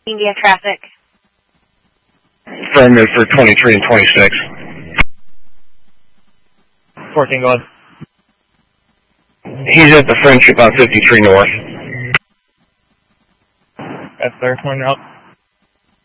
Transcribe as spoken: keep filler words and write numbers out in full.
India traffic. Affirmative for twenty-three and twenty-six. fourteen, go on. He's at the Friendship on fifty-three North. That's their one route.